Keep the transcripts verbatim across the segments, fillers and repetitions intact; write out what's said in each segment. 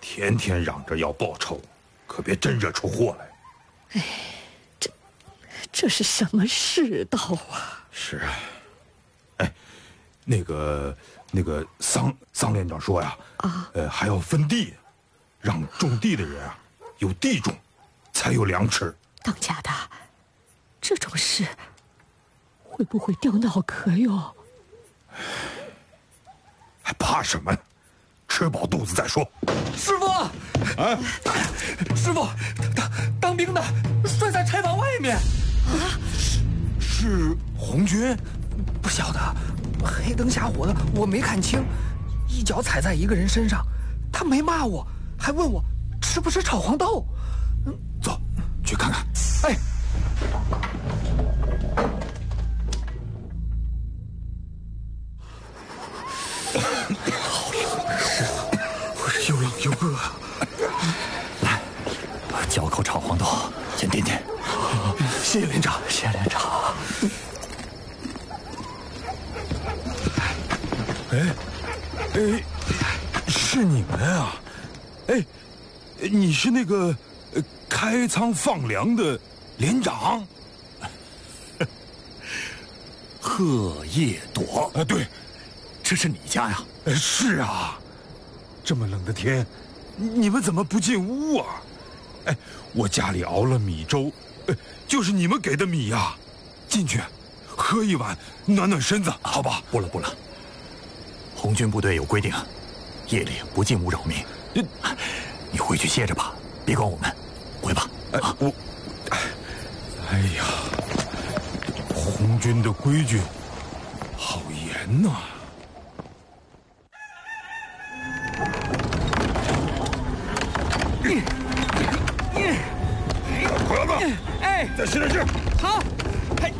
天天嚷着要报仇，可别真惹出祸来。 哎，这这是什么世道啊？ 是啊，哎，那个那个桑桑连长说呀，啊，呃，还要分地，让种地的人啊有地种，才有粮吃。 当家的，这种事会不会掉脑壳哟？ 还怕什么？吃饱肚子再说。 师傅，啊，师傅，当当兵的睡在柴房外面。 啊，是是红军？ 不晓得，黑灯瞎火的，我没看清，一脚踩在一个人身上，他没骂我，还问我吃不吃炒黄豆。 嗯，走，去看看。 哎。 好冷，是啊，我是又冷又饿。 来，嚼口炒黄豆，先垫垫。 谢谢连长， 谢谢连长。 哎，哎，是你们啊！哎，你是那个开仓放粮的连长？ 荷叶朵啊，对。 这是你家呀？ 是啊，这么冷的天，你们怎么不进屋啊？哎，我家里熬了米粥，就是你们给的米呀。进去，喝一碗，暖暖身子，好吧？ 不了不了，红军部队有规定，夜里不进屋扰民。你回去歇着吧，别管我们，回吧。 哎，我，哎呀，红军的规矩好严呐。虎牙子，哎，再试点试。 好，哎，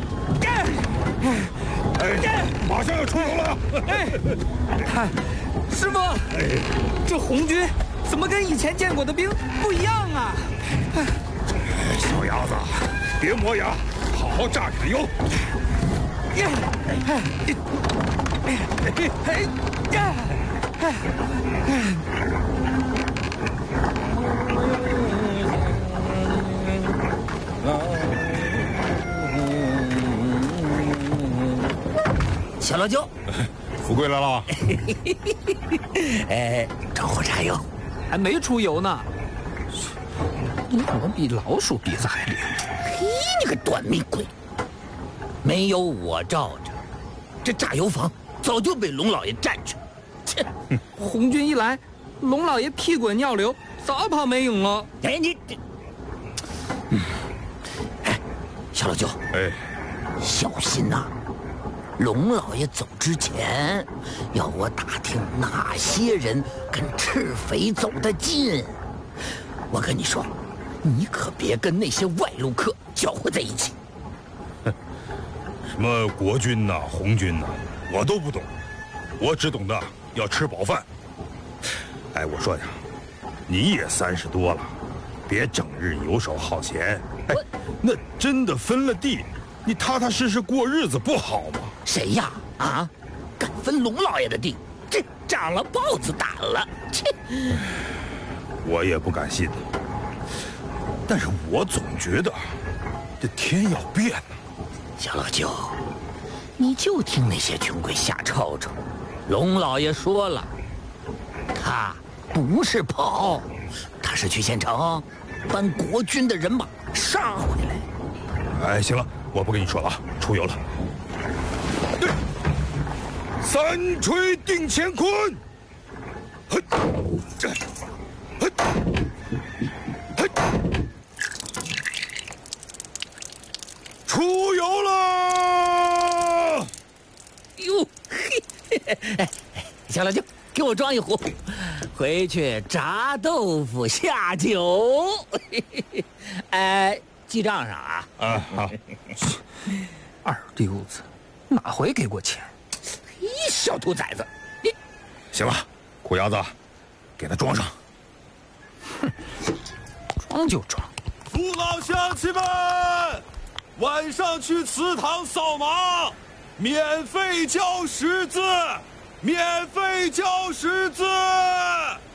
哎，马上要出油了。 哎，师傅，哎，这红军怎么跟以前见过的兵不一样啊？ 小鸭子，别磨牙，好好榨点油。 小老九， 富贵来了。 哎，装火柴油， 还没出油呢。你怎么比老鼠鼻子还灵？ 嘿，你个短命鬼！没有我罩着，这榨油坊早就被龙老爷占去。切！ 红军一来，龙老爷屁滚尿流，早跑没影了。 哎，你这，嗯，哎，小老九， 哎， 小心呐！龙老爷走之前，要我打听哪些人跟赤匪走得近。我跟你说，你可别跟那些外路客搅和在一起。 什么国军呐、红军呐，我都不懂，我只懂得要吃饱饭。哎，我说呀，你也三十多了，别整日游手好闲。哎，那真的分了地，你踏踏实实过日子不好吗？ 谁呀？啊，敢分龙老爷的地，这长了豹子胆了！切！ 我也不敢信，但是我总觉得这天要变呢。 小老九，你就听那些穷鬼瞎吵吵。龙老爷说了，他不是跑，他是去县城搬国军的人马杀回来。 哎，行了，我不跟你说了啊，出油了。对，三锤定乾坤。嘿，这，嘿，嘿，出油了！ 哟，嘿，小老九，给我装一壶，回去炸豆腐下酒。哎，记账上啊！ 啊好。 二溜子，哪回给过钱？ 咦，小兔崽子，你行了，苦牙子，给他装上。 哼，装就装。 父老乡亲们，晚上去祠堂扫盲，免费交识字，免费交识字。